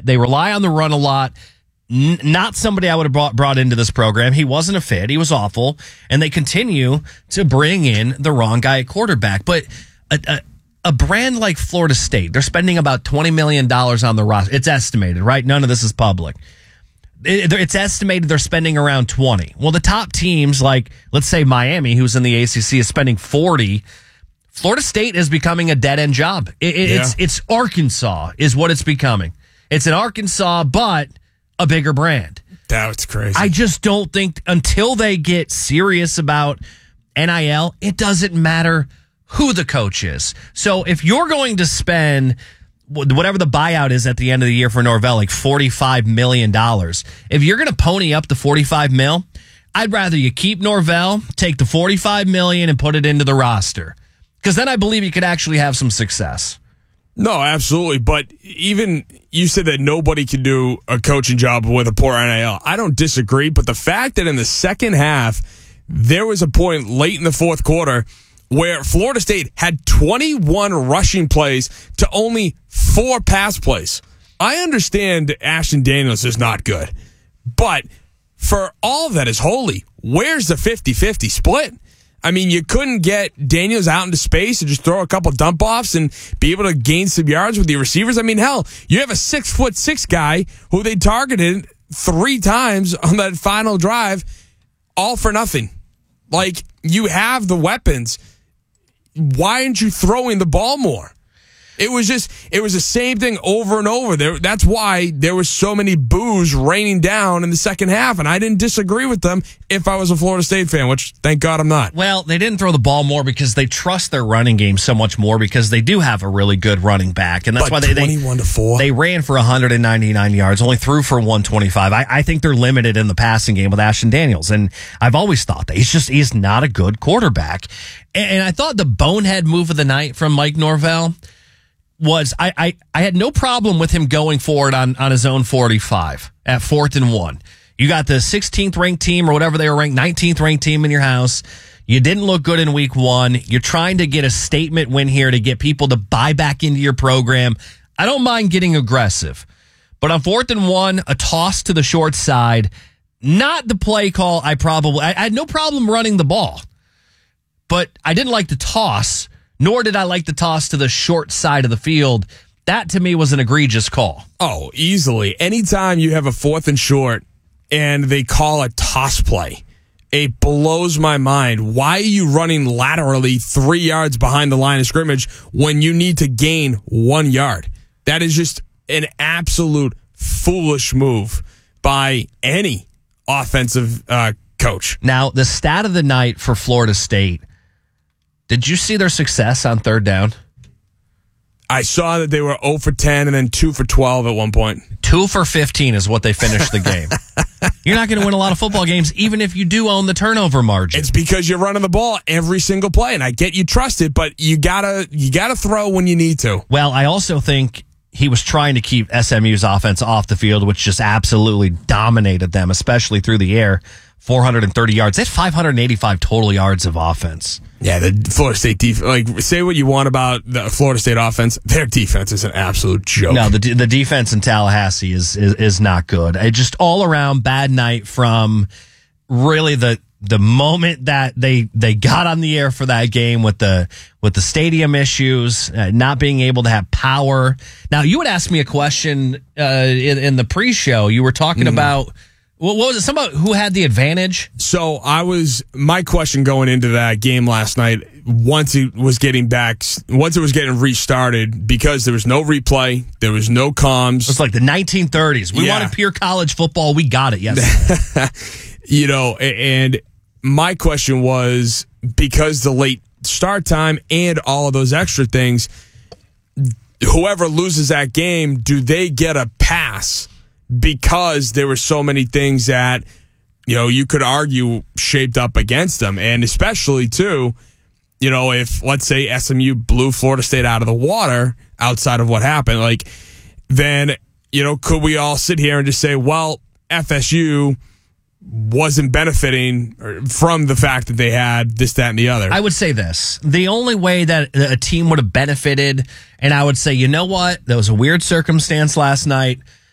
They rely on the run a lot. Not somebody I would have brought into this program. He wasn't a fit. He was awful. And they continue to bring in the wrong guy at quarterback. But a brand like Florida State, they're spending about $20 million on the roster. It's estimated, right? None of this is public. It's estimated they're spending around 20. Well, the top teams, like, let's say Miami, who's in the ACC, is spending 40. Florida State is becoming a dead-end job. It's Arkansas is what it's becoming. It's an Arkansas, but a bigger brand. That's crazy. I just don't think until they get serious about NIL, it doesn't matter who the coach is. So if you're going to spend whatever the buyout is at the end of the year for Norvell, like $45 million, if you're going to pony up the $45 million, I'd rather you keep Norvell, take the $45 million and put it into the roster. Because then I believe you could actually have some success. No, absolutely. But even you said that nobody can do a coaching job with a poor NIL. I don't disagree. But the fact that in the second half, there was a point late in the fourth quarter where Florida State had 21 rushing plays to only 4 pass plays. I understand Ashton Daniels is not good. But for all that is holy, where's the 50-50 split? I mean, you couldn't get Daniels out into space and just throw a couple dump offs and be able to gain some yards with the receivers. I mean, hell, you have a 6'6" guy who they targeted 3 times on that final drive, all for nothing. Like, you have the weapons. Why aren't you throwing the ball more? It was the same thing over and over. That's why there was so many boos raining down in the second half, and I didn't disagree with them if I was a Florida State fan, which thank God I'm not. Well, they didn't throw the ball more because they trust their running game so much more because they do have a really good running back, and that's why 21-4. They ran for 199 yards, only threw for 125. I think they're limited in the passing game with Ashton Daniels, and I've always thought that he's not a good quarterback. And I thought the bonehead move of the night from Mike Norvell was I had no problem with him going forward on his own 45 at 4th and 1. You got the 16th ranked team or whatever they were ranked, 19th ranked team in your house. You didn't look good in week 1. You're trying to get a statement win here to get people to buy back into your program. I don't mind getting aggressive, but on 4th and 1, a toss to the short side, not the play call. I had no problem running the ball, but I didn't like the toss. Nor did I like the toss to the short side of the field. That, to me, was an egregious call. Oh, easily. Anytime you have a 4th and short and they call a toss play, it blows my mind. Why are you running laterally 3 yards behind the line of scrimmage when you need to gain 1 yard? That is just an absolute foolish move by any offensive coach. Now, the stat of the night for Florida State, did you see their success on 3rd down? I saw that they were 0 for 10 and then 2 for 12 at one point. 2 for 15 is what they finished the game. You're not going to win a lot of football games, even if you do own the turnover margin. It's because you're running the ball every single play, and I get you trust it, but you gotta throw when you need to. Well, I also think he was trying to keep SMU's offense off the field, which just absolutely dominated them, especially through the air. 430 yards. They had 585 total yards of offense. Yeah, the Florida State defense, like, say what you want about the Florida State offense, their defense is an absolute joke. No, the defense in Tallahassee is not good. It just all around bad night from really the moment that they got on the air for that game with the stadium issues, not being able to have power. Now, you would ask me a question in the pre-show. You were talking about, what was it? Somebody who had the advantage? So my question going into that game last night, once it was getting restarted, because there was no replay, there was no comms. It was like the 1930s. We wanted pure college football. We got it yesterday. And my question was, because the late start time and all of those extra things, whoever loses that game, do they get a pass? Because there were so many things that, you could argue shaped up against them. And especially, too, if, let's say, SMU blew Florida State out of the water outside of what happened, then, could we all sit here and just say, well, FSU wasn't benefiting from the fact that they had this, that, and the other? I would say this. The only way that a team would have benefited, and I would say, you know what? That was a weird circumstance last night.